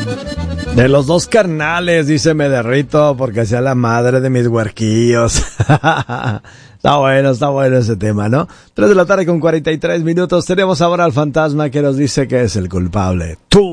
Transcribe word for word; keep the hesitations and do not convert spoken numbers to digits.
De los dos carnales, dice, me derrito porque sea la madre de mis huerquillos. Está bueno, está bueno ese tema, ¿no? Tres de la tarde con cuarenta y tres minutos. Tenemos ahora al fantasma que nos dice que es el culpable. Tú.